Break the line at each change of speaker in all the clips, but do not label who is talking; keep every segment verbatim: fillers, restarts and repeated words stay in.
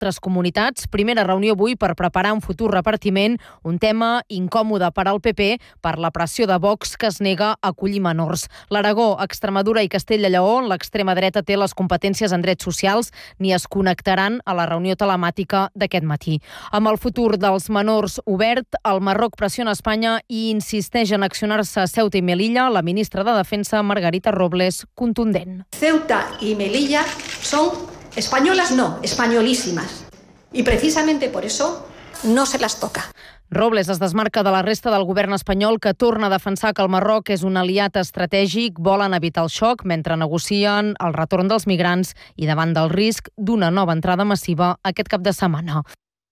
altres comunitats. Primera reunió avui per preparar un futur repartiment, un tema incòmode per al P P per la pressió de Vox que es nega a acollir menors. L'Aragó, Extremadura i Castella i Lleó, l'extrema dreta té les competències en drets socials, ni es connectaran a la reunió telemàtica d'aquest matí. Amb el futur dels menors obert, el Marroc pressiona Espanya i insisteix en accionar-se a Ceuta i Melilla. La ministra de Defensa, Margarita Robles, contundent.
Ceuta y Melilla son españolas, no, españolísimas. Y precisamente por eso no se las toca.
Robles es desmarca de la resta del govern espanyol, que torna a defensar que el Marroc és un aliat estratègic. Volen evitar el xoc mentre negocien el retorn dels migrants i davant del risc d'una nova entrada massiva aquest cap de setmana.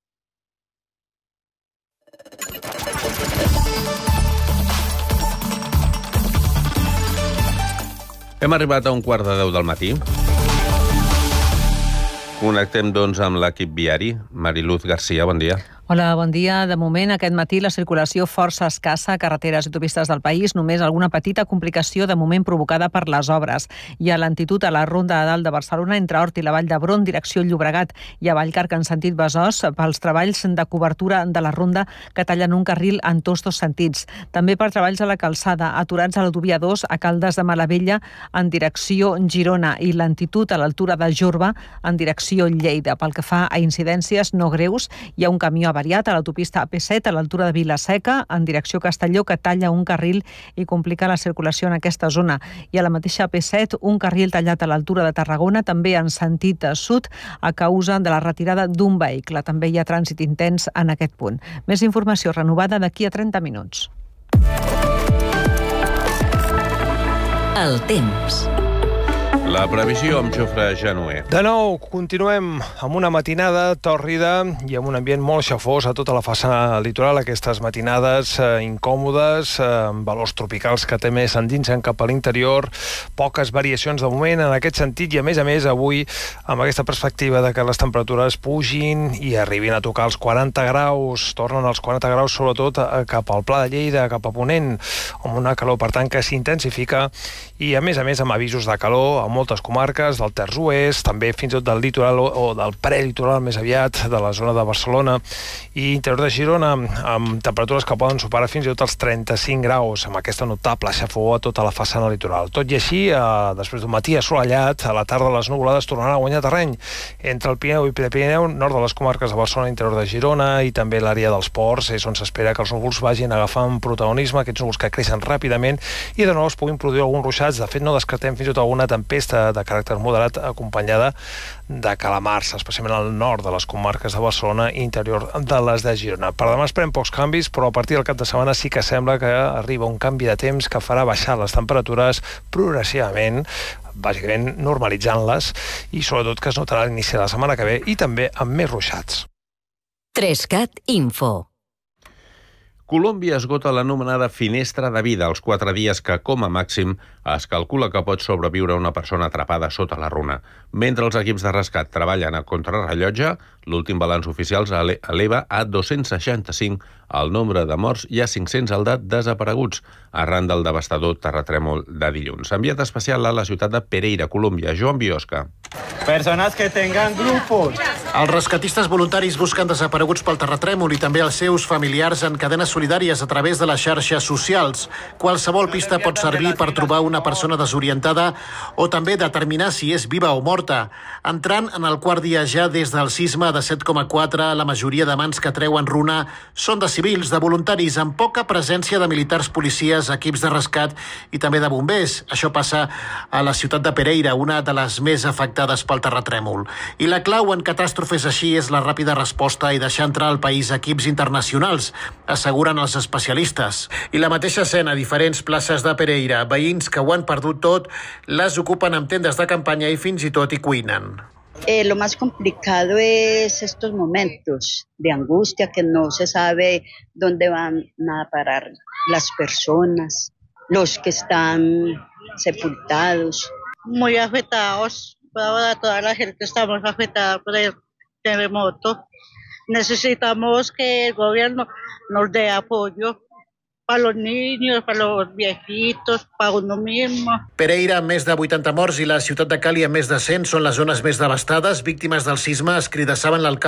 Hem arribat a un quart de deu del matí. Connectem, doncs, amb l'equip viari. Mariluz Garcia, bon dia.
Hola, bon dia. De moment, aquest matí, la circulació força escassa a carreteres i autopistes del país, només alguna petita complicació de moment provocada per les obres. Hi ha lentitud a la Ronda de Dalt de Barcelona entre Hort i la Vall d'Hebron, direcció Llobregat, i a Vallcarca en sentit Besòs, pels treballs de cobertura de la Ronda que tallen un carril en tots dos sentits. També per treballs a la calçada, aturats a l'autovia dos a Caldes de Malavella en direcció Girona i lentitud a l'altura de Jorba en direcció Lleida. Pel que fa a incidències no greus, hi ha un camió variat a l'autopista A P set a l'altura de Vila-seca en direcció Castelló que talla un carril i complica la circulació en aquesta zona. I a la mateixa A P set un carril tallat a l'altura de Tarragona, també en sentit sud, a causa de la retirada d'un vehicle. També hi ha trànsit intens en aquest punt. Més informació renovada d'aquí a trenta minuts.
El temps.
La previsió amb Jofre Januer.
De nou, continuem amb una matinada tòrrida i amb un ambient molt xafós a tota la façana litoral. Aquestes matinades eh, incòmodes, eh, amb valors tropicals que també s'endinsen cap a l'interior, poques variacions de moment en aquest sentit i, a més a més, avui amb aquesta perspectiva de que les temperatures pugin i arribin a tocar els quaranta graus, tornen als quaranta graus sobretot eh, cap al Pla de Lleida, cap a Ponent, amb una calor, per tant, que s'intensifica i, a més a més, amb avisos de calor a moltes comarques del Terç Oest, també fins i tot del litoral o del prelitoral més aviat, de la zona de Barcelona i interior de Girona, amb temperatures que poden superar fins i tot els trenta-cinc graus, amb aquesta notable xafogor a tota la façana litoral. Tot i així, eh, després d'un matí assolellat, a la tarda les nuvolades tornaran a guanyar terreny entre el Pirineu i Prepirineu, nord de les comarques de Barcelona, interior de Girona i també l'àrea dels ports, és on s'espera que els núvols vagin agafant protagonisme, aquests núvols que creixen ràpidament i de nou es puguin produir alguns ruixats. De fet, no descartem fins i tot alguna tempesta de caràcter moderat acompanyada de calamars, especialment al nord de les comarques de Barcelona i interior de les de Girona. Per demà esperem pocs canvis, però a partir del cap de setmana sí que sembla que arriba un canvi de temps que farà baixar les temperatures progressivament, bàsicament normalitzant-les, i sobretot que es notarà a l'inici de la setmana que ve i també amb més ruixats.
Trescat Info.
Colòmbia esgota l'anomenada finestra de vida, els quatre dies que, com a màxim, es calcula que pot sobreviure una persona atrapada sota la runa. Mentre els equips de rescat treballen a contrarrellotge, l'últim balanç oficial eleva a dos-cents seixanta-cinc el nombre de morts i a cinc-cents el de desapareguts, arran del devastador terratrèmol de dilluns. Enviat especial a la ciutat de Pereira, Colòmbia. Joan Biosca.
Persones que tengan grupos.
Els rescatistes voluntaris busquen desapareguts pel terratrèmol i també els seus familiars en cadenes solidàries a través de les xarxes socials. Qualsevol pista pot servir per trobar una persona desorientada o també determinar si és viva o morta. Entrant en el quart dia ja des del sisme de set coma quatre, la majoria de mans que treuen runa són de civils, de voluntaris, amb poca presència de militars, policies, equips de rescat i també de bombers. Això passa a la ciutat de Pereira, una de les més afectades pel terratrèmol. I la clau en catàstrofes així és la ràpida resposta i deixar entrar al país equips internacionals, asseguren els especialistes. I la mateixa escena a diferents places de Pereira. Veïns que ho han perdut tot les ocupen amb tendes de campanya i fins i tot hi cuinen.
Eh, lo más complicado es estos momentos de angustia, que no se sabe dónde van a parar las personas, los que están sepultados.
Muy afectados, ahora toda la gente estamos afectada por el terremoto. Necesitamos que el gobierno nos dé apoyo para los niños, para los viejitos, para uno mismo.
Pereira, amb més de vuitanta morts, i la ciutat de Cali, amb més de cent, són les zones més devastades. Víctimes del sisme escridassaven l'alcalde